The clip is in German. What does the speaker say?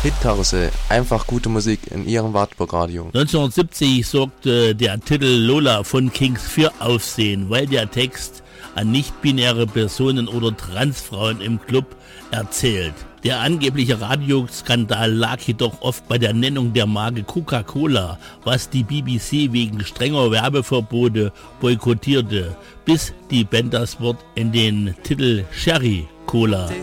Hitkarussell, einfach gute Musik in Ihrem Wartburg-Radio. 1970 sorgte der Titel Lola von Kings für Aufsehen, weil der Text an nicht-binäre Personen oder Transfrauen im Club erzählt. Der angebliche Radioskandal lag jedoch oft bei der Nennung der Marke Coca-Cola, was die BBC wegen strenger Werbeverbote boykottierte, bis die Band das Wort in den Titel Sherry Cola